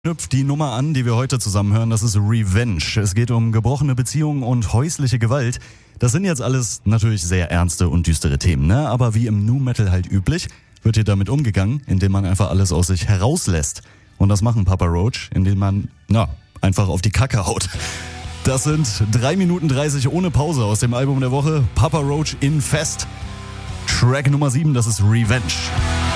Knüpft die Nummer an, die wir heute zusammen hören, das ist Revenge. Es geht um gebrochene Beziehungen und häusliche Gewalt. Das sind jetzt alles natürlich sehr ernste und düstere Themen, ne? Aber wie im Nu-Metal halt üblich, wird hier damit umgegangen, indem man einfach alles aus sich herauslässt. Und das machen Papa Roach, indem man, einfach auf die Kacke haut. Das sind 3 Minuten 30 ohne Pause aus dem Album der Woche, Papa Roach in Fest. Track Nummer 7, das ist Revenge.